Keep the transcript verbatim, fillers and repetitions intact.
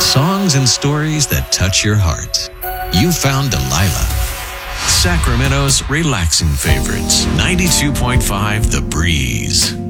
Songs and stories that touch your heart. You found Delilah. Sacramento's relaxing favorites. ninety-two point five The Breeze.